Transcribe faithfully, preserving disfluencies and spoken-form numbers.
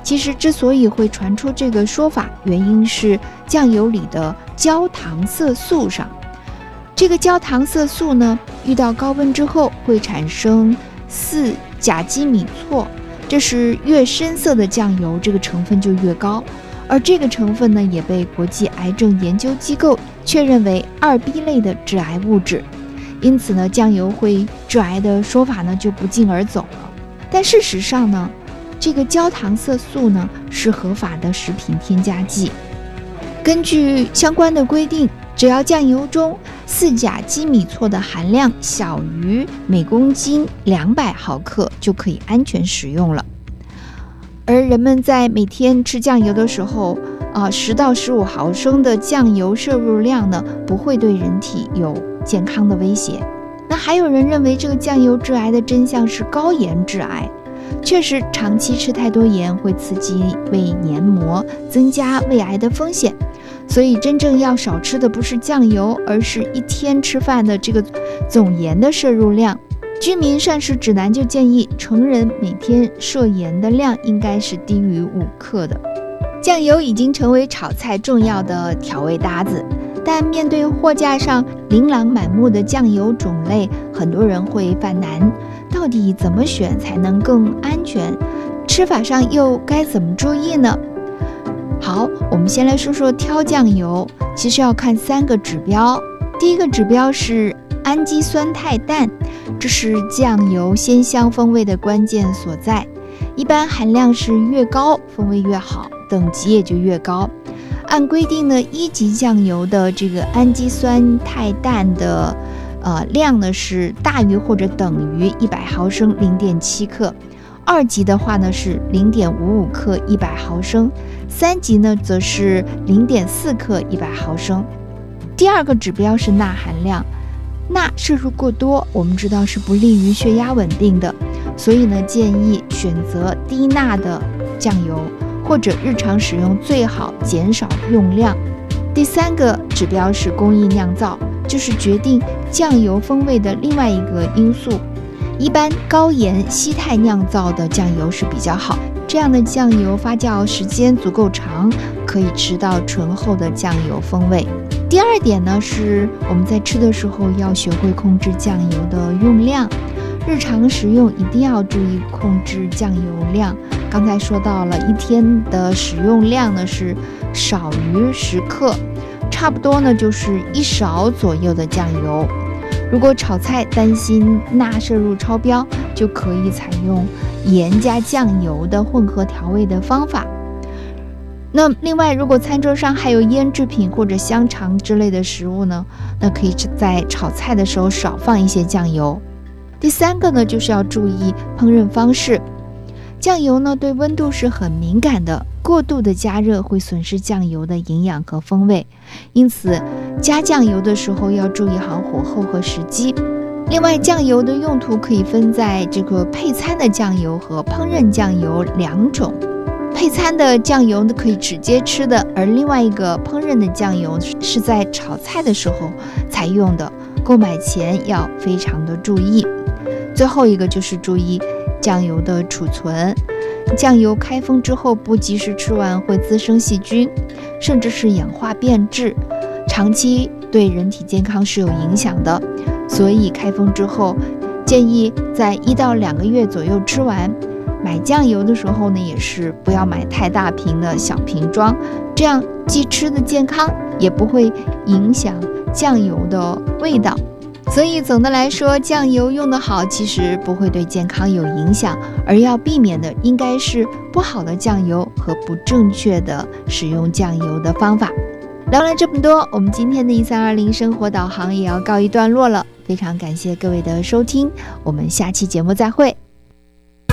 其实之所以会传出这个说法，原因是酱油里的焦糖色素上。这个焦糖色素呢，遇到高温之后会产生四甲基米唑，这是越深色的酱油这个成分就越高，而这个成分呢也被国际癌症研究机构确认为二 B 类的致癌物质，因此呢酱油会致癌的说法呢就不胫而走了。但事实上呢，这个焦糖色素呢是合法的食品添加剂，根据相关的规定，只要酱油中四甲基米唑的含量小于每公斤两百毫克就可以安全食用了。而人们在每天吃酱油的时候，啊，十到十五毫升的酱油摄入量呢，不会对人体有健康的威胁。那还有人认为这个酱油致癌的真相是高盐致癌。确实，长期吃太多盐会刺激胃黏膜，增加胃癌的风险。所以真正要少吃的不是酱油，而是一天吃饭的这个总盐的摄入量。居民膳食指南就建议成人每天摄盐的量应该是低于五克的。酱油已经成为炒菜重要的调味搭子，但面对货架上琳琅满目的酱油种类，很多人会犯难，到底怎么选才能更安全？吃法上又该怎么注意呢？好，我们先来说说挑酱油，其实要看三个指标。第一个指标是氨基酸态氮，这是酱油鲜香风味的关键所在，一般含量是越高，风味越好，等级也就越高。按规定呢，一级酱油的这个氨基酸态氮的呃量呢是大于或者等于一百毫升 零点七克，二级的话呢是 零点五五克一百毫升，三级呢则是 零点四克一百毫升。第二个指标是钠含量，钠摄入过多，我们知道是不利于血压稳定的，所以呢建议选择低钠的酱油，或者日常使用最好减少用量。第三个指标是工艺酿造，就是决定酱油风味的另外一个因素。一般高盐稀态酿造的酱油是比较好，这样的酱油发酵时间足够长，可以吃到醇厚的酱油风味。第二点呢，是我们在吃的时候要学会控制酱油的用量，日常食用一定要注意控制酱油量。刚才说到了，一天的使用量呢是少于十克，差不多呢就是一勺左右的酱油。如果炒菜担心钠摄入超标，就可以采用盐加酱油的混合调味的方法。那另外，如果餐桌上还有腌制品或者香肠之类的食物呢，那可以在炒菜的时候少放一些酱油。第三个呢，就是要注意烹饪方式。酱油呢对温度是很敏感的，过度的加热会损失酱油的营养和风味，因此加酱油的时候要注意好火候和时机。另外，酱油的用途可以分在这个配餐的酱油和烹饪酱油两种。配餐的酱油呢可以直接吃的，而另外一个烹饪的酱油是在炒菜的时候才用的，购买前要非常的注意。最后一个就是注意酱油的储存，酱油开封之后不及时吃完会滋生细菌，甚至是氧化变质，长期对人体健康是有影响的。所以开封之后建议在一到两个月左右吃完。买酱油的时候呢，也是不要买太大瓶的小瓶装，这样既吃的健康，也不会影响酱油的味道。所以总的来说，酱油用得好其实不会对健康有影响，而要避免的应该是不好的酱油和不正确的使用酱油的方法。聊了这么多，我们今天的一三二零生活导航也要告一段落了，非常感谢各位的收听，我们下期节目再会。